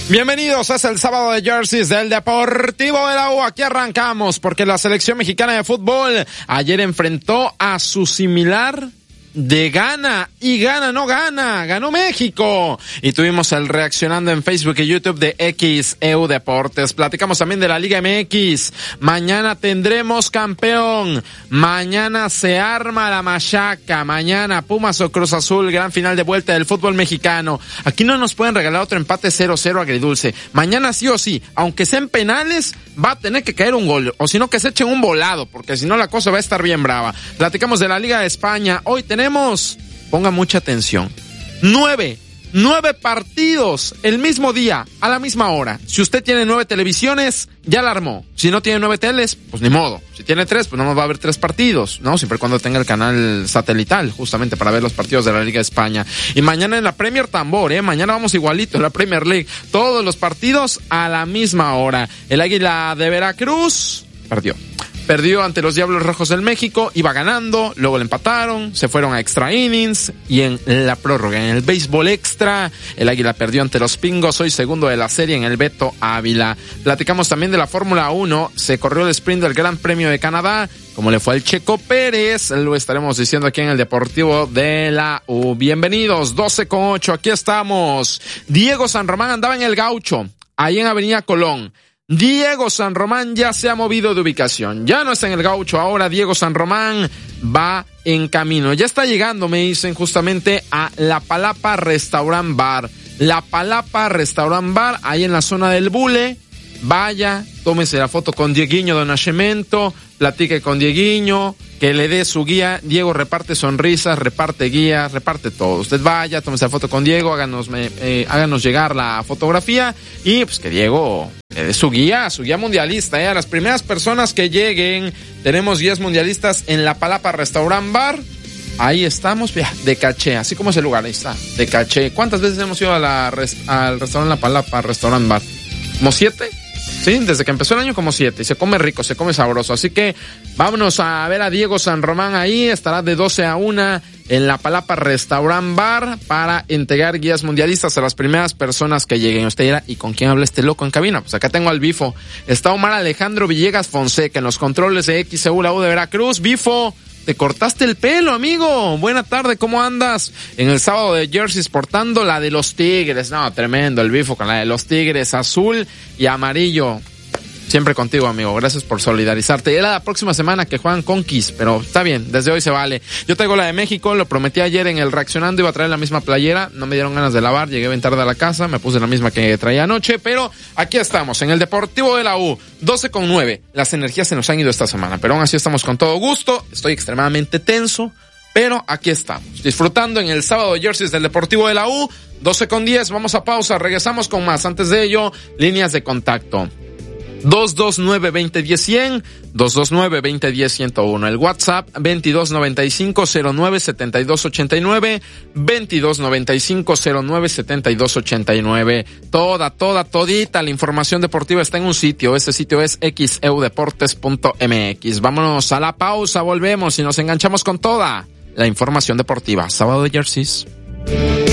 Bienvenidos, es el sábado de jerseys del Deportivo de la U. Aquí arrancamos porque la selección mexicana de fútbol ayer enfrentó a su similar de Ghana, y Ghana no gana, ganó México. Y tuvimos el reaccionando en Facebook y YouTube de XEU Deportes. Platicamos también de la Liga MX. Mañana tendremos campeón. Mañana se arma la machaca. Mañana Pumas o Cruz Azul, gran final de vuelta del fútbol mexicano. Aquí no nos pueden regalar otro empate 0-0 agridulce. Mañana sí o sí, aunque sean penales, va a tener que caer un gol, o si no que se echen un volado, porque si no la cosa va a estar bien brava. Platicamos de la Liga de España. Hoy tenemos, ponga mucha atención, 9 partidos el mismo día, a la misma hora. Si usted tiene 9 televisiones, ya la armó. Si no tiene 9 teles, pues ni modo. Si tiene 3, pues no va a haber 3 partidos, ¿no? Siempre y cuando tenga el canal satelital, justamente para ver los partidos de la Liga de España. Y mañana en la Premier tambor, mañana vamos igualito en la Premier League. Todos los partidos a la misma hora. El Águila de Veracruz perdió ante los Diablos Rojos del México, iba ganando, luego le empataron, se fueron a extra innings y en la prórroga, en el béisbol extra, el Águila perdió ante los Pingos, hoy segundo de la serie en el Beto Ávila. Platicamos también de la Fórmula 1, se corrió el sprint del Gran Premio de Canadá, como le fue al Checo Pérez, lo estaremos diciendo aquí en el Deportivo de la U. Bienvenidos, 12:08, aquí estamos. Diego San Román andaba en el Gaucho, ahí en Avenida Colón. Diego San Román ya se ha movido de ubicación, ya no está en el Gaucho, ahora Diego San Román va en camino, ya está llegando, me dicen, justamente a La Palapa Restaurant Bar. La Palapa Restaurant Bar, ahí en la zona del Bule. Vaya, tómese la foto con Dieguiño Don Nascimento, platique con Dieguiño, que le dé su guía. Diego reparte sonrisas, reparte guías, reparte todo. Usted vaya, tómese la foto con Diego, háganos llegar la fotografía y pues que Diego le dé su guía mundialista. A las primeras personas que lleguen, tenemos guías mundialistas en La Palapa Restaurant Bar. Ahí estamos, de caché, así como es el lugar, ahí está, de caché. ¿Cuántas veces hemos ido al restaurante La Palapa Restaurant Bar? ¿Como 7? Sí, desde que empezó el año como 7, y se come rico, se come sabroso, así que vámonos a ver a Diego San Román ahí, estará de 12 a 1 en La Palapa Restaurant Bar para entregar guías mundialistas a las primeras personas que lleguen. Usted dirá, ¿y con quién habla este loco en cabina? Pues acá tengo al Bifo, está Omar Alejandro Villegas Fonseca en los controles de XEU, la U de Veracruz. Bifo, te cortaste el pelo, amigo. Buena tarde, ¿cómo andas? En el sábado de jerseys portando la de los Tigres. No, tremendo el Bifo con la de los Tigres, azul y amarillo. Siempre contigo, amigo. Gracias por solidarizarte. Era la próxima semana que juegan Conquist, pero está bien, desde hoy se vale. Yo traigo la de México, lo prometí ayer en el reaccionando, iba a traer la misma playera, no me dieron ganas de lavar, llegué bien tarde a la casa, me puse la misma que traía anoche, pero aquí estamos, en el Deportivo de la U, 12:09. Las energías se nos han ido esta semana, pero aún así estamos con todo gusto, estoy extremadamente tenso, pero aquí estamos, disfrutando en el sábado de jerseys del Deportivo de la U, 12:10, vamos a pausa, regresamos con más. Antes de ello, líneas de contacto. 229-2010-100, 229-2010-101. El WhatsApp 2295-09-7289, 2295-09-7289. Todita la información deportiva está en un sitio. Ese sitio es xeudeportes.mx. Vámonos a la pausa, volvemos y nos enganchamos con toda la información deportiva. Sábado de jerseys.